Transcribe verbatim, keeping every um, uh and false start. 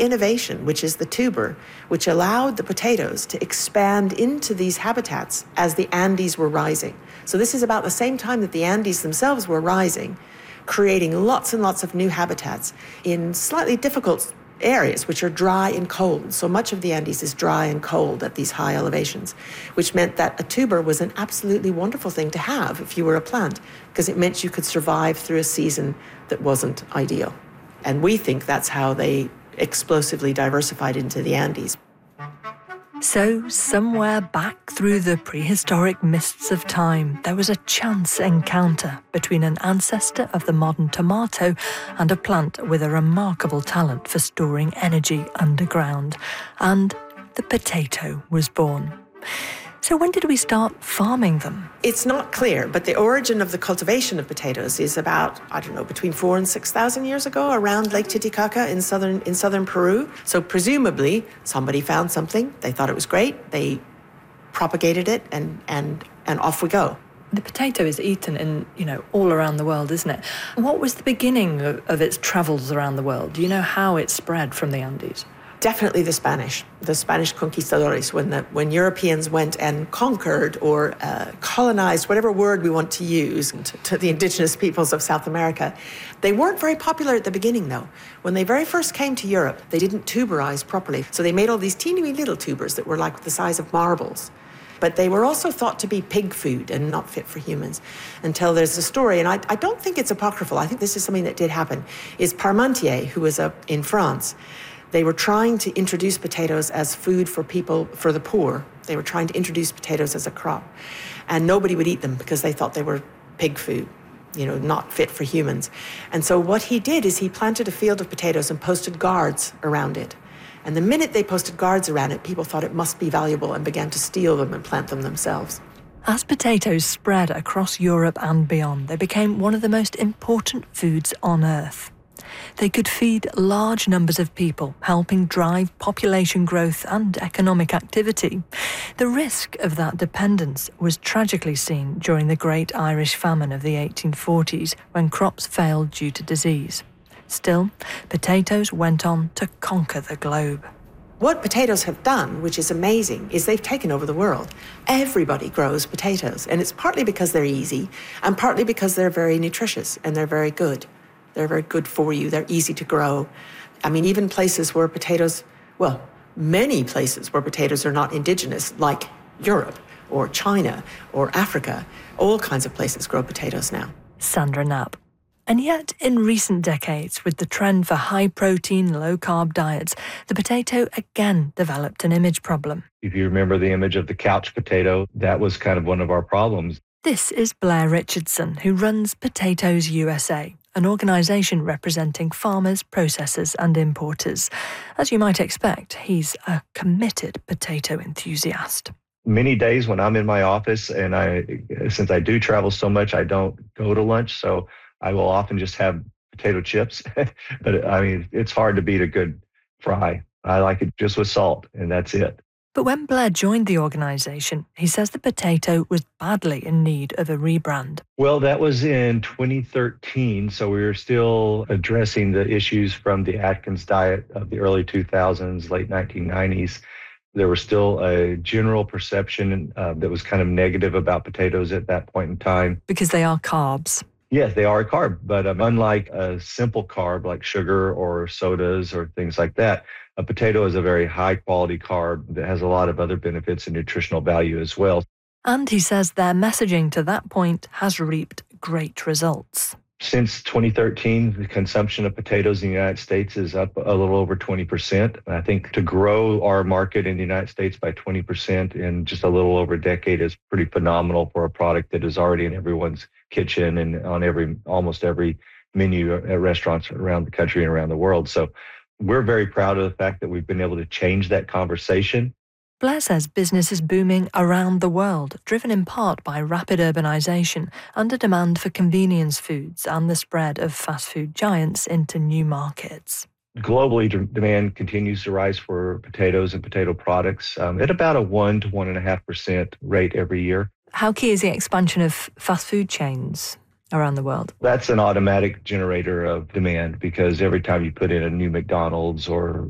innovation, which is the tuber, which allowed the potatoes to expand into these habitats as the Andes were rising. So this is about the same time that the Andes themselves were rising, creating lots and lots of new habitats in slightly difficult areas, which are dry and cold. So much of the Andes is dry and cold at these high elevations, which meant that a tuber was an absolutely wonderful thing to have if you were a plant, because it meant you could survive through a season that wasn't ideal. And we think that's how they explosively diversified into the Andes. So, somewhere back through the prehistoric mists of time, there was a chance encounter between an ancestor of the modern tomato and a plant with a remarkable talent for storing energy underground. And the potato was born. So when did we start farming them? It's not clear, but the origin of the cultivation of potatoes is about, I don't know, between four and six thousand years ago, around Lake Titicaca in southern in southern Peru. So presumably, somebody found something, they thought it was great, they propagated it, and and and off we go. The potato is eaten in, you know, all around the world, isn't it? What was the beginning of, of its travels around the world? Do you know how it spread from the Andes? Definitely the Spanish, the Spanish conquistadores, when the when Europeans went and conquered or uh, colonized, whatever word we want to use, to, to the indigenous peoples of South America. They weren't very popular at the beginning, though. When they very first came to Europe, they didn't tuberize properly. So they made all these teeny wee little tubers that were like the size of marbles. But they were also thought to be pig food and not fit for humans, until there's a story, and I, I don't think it's apocryphal, I think this is something that did happen, is Parmentier, who was up in France. They were trying to introduce potatoes as food for people, for the poor. They were trying to introduce potatoes as a crop. And nobody would eat them because they thought they were pig food, you know, not fit for humans. And so what he did is he planted a field of potatoes and posted guards around it. And the minute they posted guards around it, people thought it must be valuable and began to steal them and plant them themselves. As potatoes spread across Europe and beyond, they became one of the most important foods on Earth. They could feed large numbers of people, helping drive population growth and economic activity. The risk of that dependence was tragically seen during the Great Irish Famine of the eighteen forties, when crops failed due to disease. Still, potatoes went on to conquer the globe. What potatoes have done, which is amazing, is they've taken over the world. Everybody grows potatoes, and it's partly because they're easy, and partly because they're very nutritious and they're very good. They're very good for you. They're easy to grow. I mean, even places where potatoes, well, many places where potatoes are not indigenous, like Europe or China or Africa, all kinds of places grow potatoes now. Sandra Knapp. And yet, in recent decades, with the trend for high-protein, low-carb diets, the potato again developed an image problem. If you remember the image of the couch potato, that was kind of one of our problems. This is Blair Richardson, who runs Potatoes U S A, an organisation representing farmers, processors and importers. As you might expect, he's a committed potato enthusiast. Many days when I'm in my office, and I, since I do travel so much, I don't go to lunch, so I will often just have potato chips. But I mean, it's hard to beat a good fry. I like it just with salt, and that's it. But when Blair joined the organisation, he says the potato was badly in need of a rebrand. Well, that was in twenty thirteen, so we were still addressing the issues from the Atkins diet of the early two thousands, late nineteen nineties. There was still a general perception uh, that was kind of negative about potatoes at that point in time. Because they are carbs. Yes, they are a carb, but um, unlike a simple carb like sugar or sodas or things like that, a potato is a very high-quality carb that has a lot of other benefits and nutritional value as well. And he says their messaging to that point has reaped great results. Since twenty thirteen, the consumption of potatoes in the United States is up a little over twenty percent. I think to grow our market in the United States by twenty percent in just a little over a decade is pretty phenomenal for a product that is already in everyone's kitchen and on every almost every menu at restaurants around the country and around the world. So we're very proud of the fact that we've been able to change that conversation. Blair says business is booming around the world, driven in part by rapid urbanisation and a demand for convenience foods and the spread of fast food giants into new markets. Globally, d- demand continues to rise for potatoes and potato products um, at about a one to one and a half percent rate every year. How key is the expansion of fast food chains around the world? That's an automatic generator of demand because every time you put in a new McDonald's or